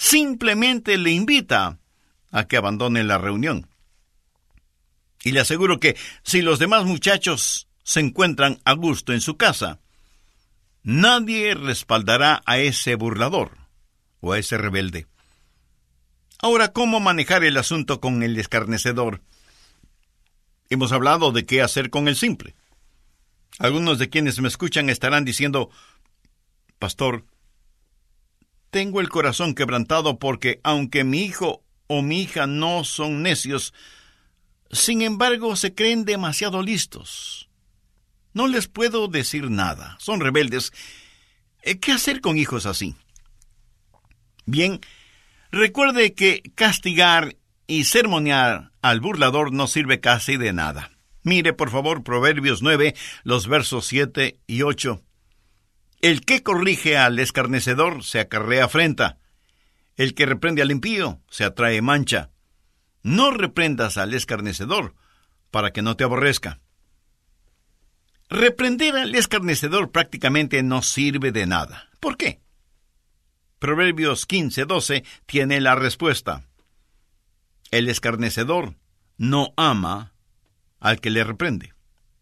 simplemente le invita a que abandone la reunión. Y le aseguro que si los demás muchachos se encuentran a gusto en su casa, nadie respaldará a ese burlador o a ese rebelde. Ahora, ¿cómo manejar el asunto con el escarnecedor? Hemos hablado de qué hacer con el simple. Algunos de quienes me escuchan estarán diciendo: Pastor, tengo el corazón quebrantado porque aunque mi hijo o mi hija no son necios, sin embargo se creen demasiado listos. No les puedo decir nada, son rebeldes. ¿Qué hacer con hijos así? Bien, recuerde que castigar y sermonear al burlador no sirve casi de nada. Mire, por favor, Proverbios 9, los versos 7 y 8. El que corrige al escarnecedor se acarrea afrenta. El que reprende al impío se atrae mancha. No reprendas al escarnecedor para que no te aborrezca. Reprender al escarnecedor prácticamente no sirve de nada. ¿Por qué? Proverbios 15:12 tiene la respuesta. El escarnecedor no ama al que le reprende.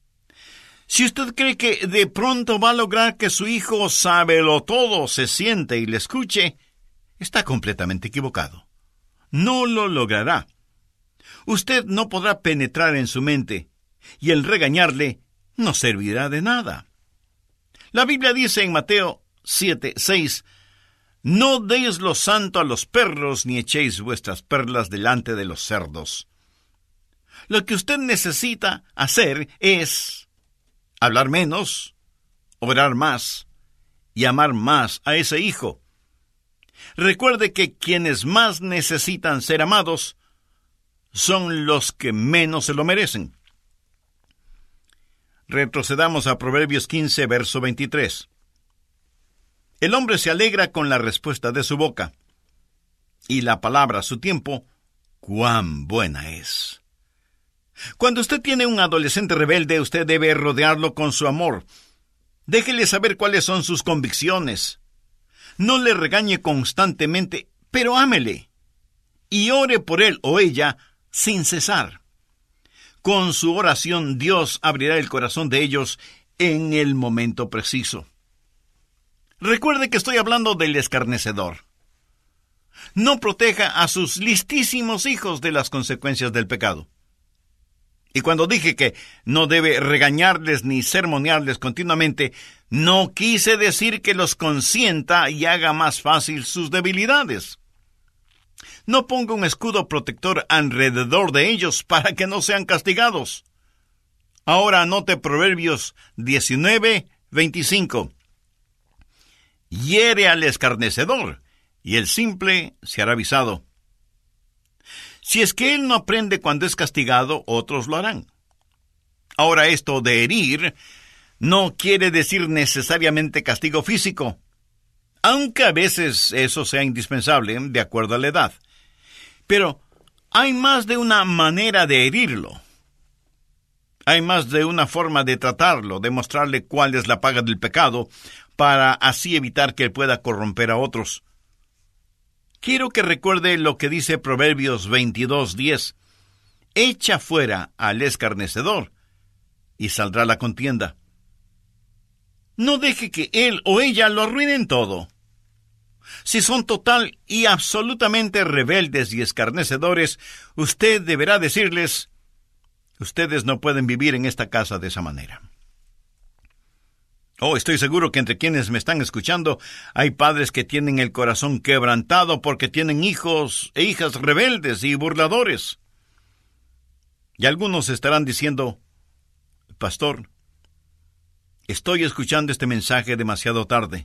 Si usted cree que de pronto va a lograr que su hijo sábelo todo se siente y le escuche, está completamente equivocado. No lo logrará. Usted no podrá penetrar en su mente, y el regañarle no servirá de nada. La Biblia dice en Mateo 7:6, no deis lo santo a los perros, ni echéis vuestras perlas delante de los cerdos. Lo que usted necesita hacer es hablar menos, orar más y amar más a ese hijo. Recuerde que quienes más necesitan ser amados son los que menos se lo merecen. Retrocedamos a Proverbios 15, verso 23. El hombre se alegra con la respuesta de su boca, y la palabra a su tiempo, cuán buena es. Cuando usted tiene un adolescente rebelde, usted debe rodearlo con su amor. Déjele saber cuáles son sus convicciones. No le regañe constantemente, pero ámele. Y ore por él o ella sin cesar. Con su oración, Dios abrirá el corazón de ellos en el momento preciso. Recuerde que estoy hablando del escarnecedor. No proteja a sus listísimos hijos de las consecuencias del pecado. Y cuando dije que no debe regañarles ni sermonearles continuamente, no quise decir que los consienta y haga más fácil sus debilidades. No ponga un escudo protector alrededor de ellos para que no sean castigados. Ahora anote Proverbios 19:25. Hiere al escarnecedor, y el simple se hará avisado. Si es que él no aprende cuando es castigado, otros lo harán. Ahora, esto de herir no quiere decir necesariamente castigo físico, aunque a veces eso sea indispensable de acuerdo a la edad. Pero hay más de una manera de herirlo. Hay más de una forma de tratarlo, de mostrarle cuál es la paga del pecado, para así evitar que él pueda corromper a otros. Quiero que recuerde lo que dice Proverbios 22:10. Echa fuera al escarnecedor, y saldrá la contienda. No deje que él o ella lo arruinen todo. Si son total y absolutamente rebeldes y escarnecedores, usted deberá decirles: ustedes no pueden vivir en esta casa de esa manera. Estoy seguro que entre quienes me están escuchando hay padres que tienen el corazón quebrantado porque tienen hijos e hijas rebeldes y burladores. Y algunos estarán diciendo: Pastor, estoy escuchando este mensaje demasiado tarde.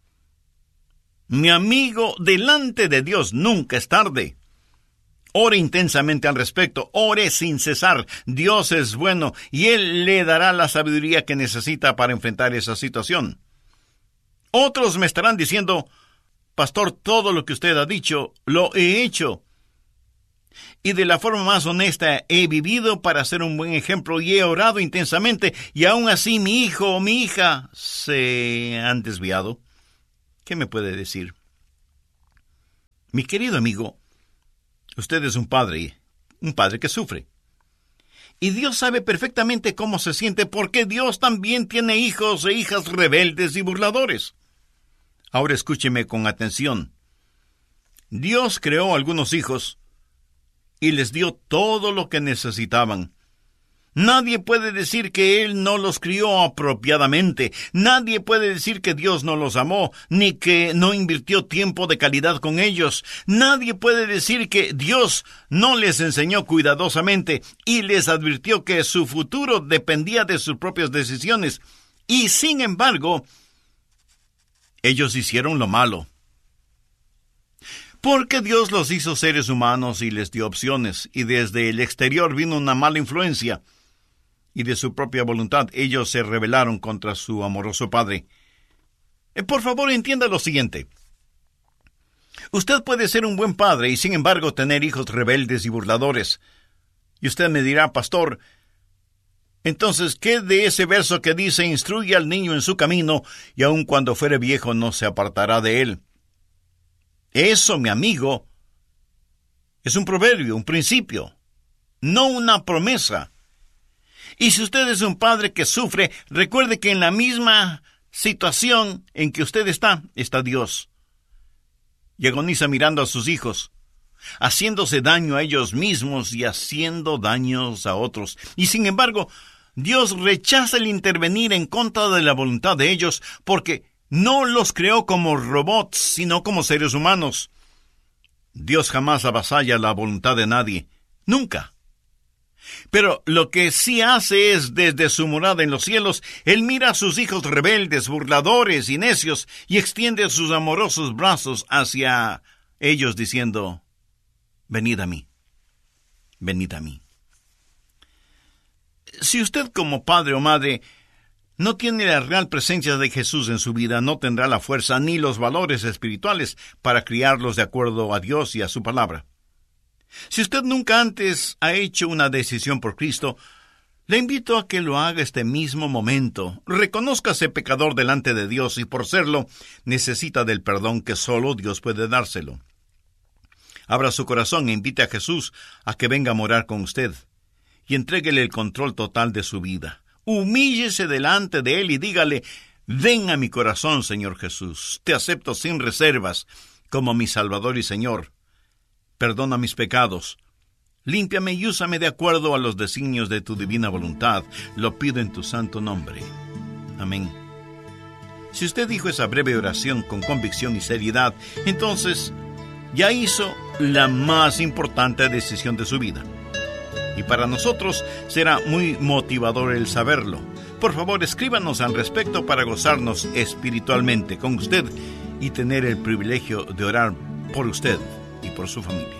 Mi amigo, delante de Dios nunca es tarde. Ore intensamente al respecto, ore sin cesar. Dios es bueno y Él le dará la sabiduría que necesita para enfrentar esa situación. Otros me estarán diciendo: Pastor, todo lo que usted ha dicho, lo he hecho. Y de la forma más honesta he vivido para ser un buen ejemplo y he orado intensamente, y aún así mi hijo o mi hija se han desviado. ¿Qué me puede decir? Mi querido amigo, usted es un padre que sufre. Y Dios sabe perfectamente cómo se siente, porque Dios también tiene hijos e hijas rebeldes y burladores. Ahora escúcheme con atención. Dios creó algunos hijos y les dio todo lo que necesitaban. Nadie puede decir que Él no los crió apropiadamente. Nadie puede decir que Dios no los amó, ni que no invirtió tiempo de calidad con ellos. Nadie puede decir que Dios no les enseñó cuidadosamente y les advirtió que su futuro dependía de sus propias decisiones. Y sin embargo, ellos hicieron lo malo. Porque Dios los hizo seres humanos y les dio opciones, y desde el exterior vino una mala influencia. Y de su propia voluntad ellos se rebelaron contra su amoroso Padre. Por favor, entienda lo siguiente. Usted puede ser un buen padre y sin embargo tener hijos rebeldes y burladores. Y usted me dirá, pastor, entonces, ¿qué de ese verso que dice, instruye al niño en su camino, y aun cuando fuere viejo no se apartará de él? Eso, mi amigo, es un proverbio, un principio, no una promesa. Y si usted es un padre que sufre, recuerde que en la misma situación en que usted está Dios. Y agoniza mirando a sus hijos, haciéndose daño a ellos mismos y haciendo daños a otros. Y sin embargo, Dios rechaza el intervenir en contra de la voluntad de ellos, porque no los creó como robots, sino como seres humanos. Dios jamás avasalla la voluntad de nadie, nunca. Pero lo que sí hace es, desde su morada en los cielos, Él mira a sus hijos rebeldes, burladores y necios, y extiende sus amorosos brazos hacia ellos, diciendo, venid a mí, venid a mí. Si usted como padre o madre no tiene la real presencia de Jesús en su vida, no tendrá la fuerza ni los valores espirituales para criarlos de acuerdo a Dios y a su palabra. Si usted nunca antes ha hecho una decisión por Cristo, le invito a que lo haga este mismo momento. Reconózcase pecador delante de Dios y por serlo, necesita del perdón que solo Dios puede dárselo. Abra su corazón e invite a Jesús a que venga a morar con usted y entréguele el control total de su vida. Humíllese delante de Él y dígale, ven a mi corazón, Señor Jesús. Te acepto sin reservas como mi Salvador y Señor. Perdona mis pecados. Límpiame y úsame de acuerdo a los designios de tu divina voluntad. Lo pido en tu santo nombre. Amén. Si usted dijo esa breve oración con convicción y seriedad, entonces ya hizo la más importante decisión de su vida. Y para nosotros será muy motivador el saberlo. Por favor, escríbanos al respecto para gozarnos espiritualmente con usted y tener el privilegio de orar por usted y por su familia.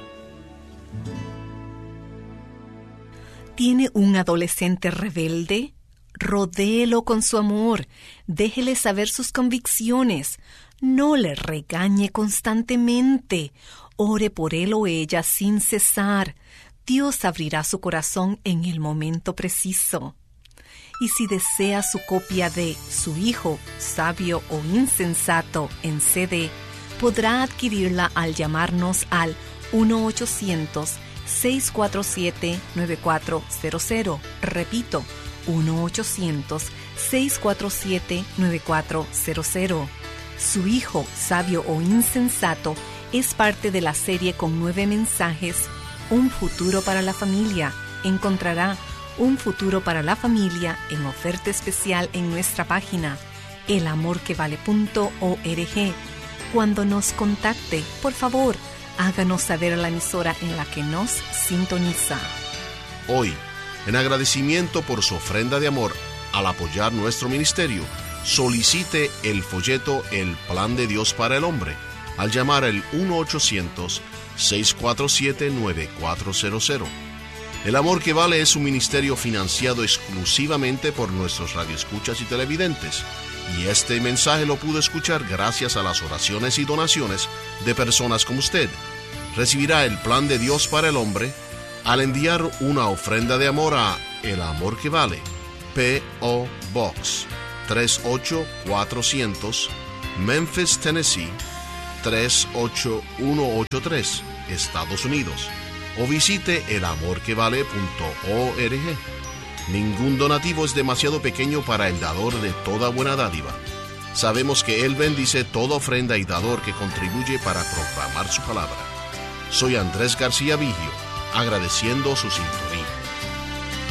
¿Tiene un adolescente rebelde? Rodéelo con su amor. Déjele saber sus convicciones. No le regañe constantemente. Ore por él o ella sin cesar. Dios abrirá su corazón en el momento preciso. Y si desea su copia de Su Hijo, Sabio o Insensato en CD, podrá adquirirla al llamarnos al 1-800-647-9400. Repito, 1-800-647-9400. Su Hijo, Sabio o Insensato es parte de la serie con 9 mensajes, Un futuro para la familia. Encontrará Un futuro para la familia en oferta especial en nuestra página, elamorquevale.org. Cuando nos contacte, por favor, háganos saber a la emisora en la que nos sintoniza. Hoy, en agradecimiento por su ofrenda de amor al apoyar nuestro ministerio, solicite el folleto El Plan de Dios para el Hombre al llamar al 1-800-647-9400. El Amor que Vale es un ministerio financiado exclusivamente por nuestros radioescuchas y televidentes, y este mensaje lo pudo escuchar gracias a las oraciones y donaciones de personas como usted. Recibirá el Plan de Dios para el Hombre al enviar una ofrenda de amor a El Amor que Vale, P.O. Box 38400, Memphis, Tennessee 38183, Estados Unidos, o visite elamorquevale.org. Ningún donativo es demasiado pequeño para el dador de toda buena dádiva. Sabemos que Él bendice toda ofrenda y dador que contribuye para proclamar su palabra. Soy Andrés García Vigio, agradeciendo su sintonía.